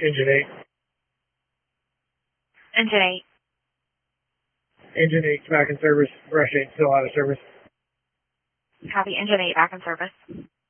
Engine 8. Engine 8. Engine 8 back in service. Brush 8 still out of service. Copy. Engine 8 back in service.